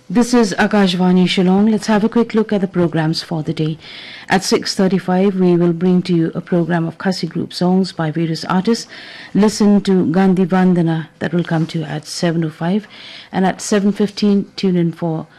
This is Akashvani Shillong. Let's have a quick look at the programs for the day. At 6:35, we will bring to you a program of Khasi group songs by various artists. Listen to Gandhi Vandana, that will come to you at 7:05. And at 7:15, tune in for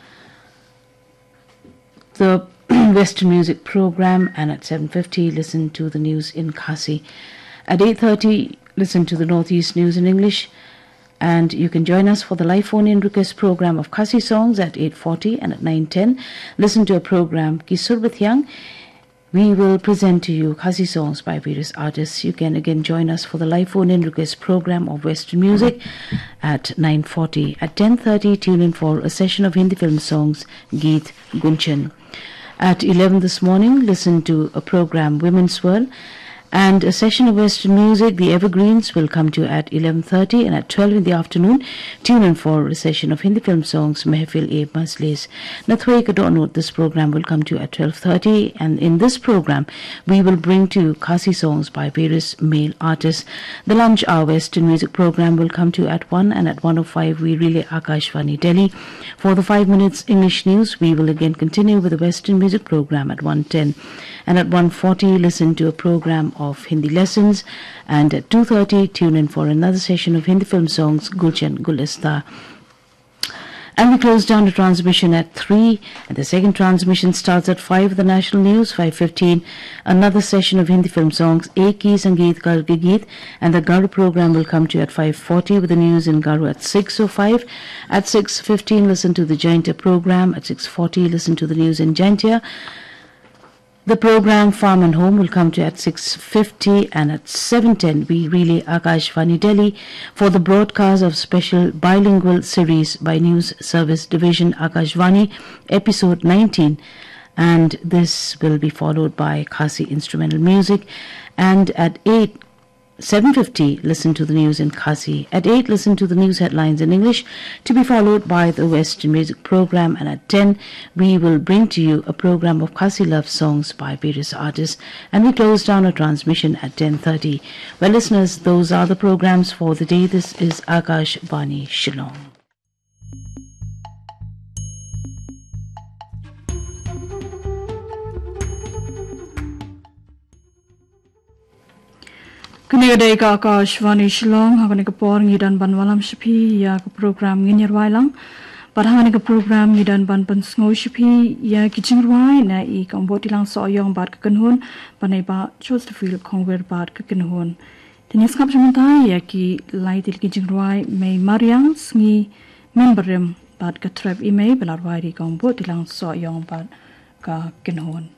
the Western Music program. And at 7:50, listen to the news in Khasi. At 8:30, listen to the Northeast News in English. And you can join us for the live phone-in request program of Khasi songs at 8:40, and at 9:10, listen to a program Ki Surbat Yang. We will present to you Khasi songs by various artists. You can again join us for the live phone-in request program of Western Music at 9:40. At 10:30, tune in for a session of Hindi film songs, Geet Gunchan. At 11 this morning, listen to a program Women's World. And a session of Western Music, the Evergreens, will come to you at 11:30, and at 12 in the afternoon, tune in for a session of Hindi film songs, Mehfil-e-Majlis. Nathwai Kadonut, this program will come to you at 12:30, and in this program, we will bring to you Khasi songs by various male artists. The lunch hour Western Music program will come to you at 1, and at 1:05, we relay Akashvani Delhi. For the 5 minutes English news, we will again continue with the Western Music program at 1:10, and at 1:40, listen to a program of Hindi lessons, and at 2:30, tune in for another session of Hindi film songs, Gulchan Gulista. And we close down the transmission at 3, and the second transmission starts at 5 with the national news. 5:15, another session of Hindi film songs, Ek Hi Sangeet Kar Ke Geet, and the Garu program will come to you at 5:40 with the news in Garu at 6:05. At 6:15, listen to the Jaintia program. At 6:40, listen to the news in Jaintia. The program Farm and Home will come to you at 6:50, and at 7:10 we relay Akashvani Delhi for the broadcast of special bilingual series by News Service Division Akashvani, episode 19, and this will be followed by Khasi instrumental music. And at 7:50, listen to the news in Khasi. At 8, listen to the news headlines in English, to be followed by the Western Music program. And at 10, we will bring to you a program of Khasi love songs by various artists. And we close down our transmission at 10:30. Well, listeners, those are the programs for the day. This is Akashvani Shillong. Kini ka Akashvani Shillong hakani ka por ngidan ban walam shipi ya ka program nginyar wailang parhani ka program ngidan ban pansngo shipi ya kijingwai na I kambotilang soyong bat ka kanhun panay ba Josephine Kongwer bat ka kanhun tinis kap sementai ya ki laitil kijingwai may Mariang sngi memberem bat ka trap email belarwai di kambotilang soyong bat ka kanhun.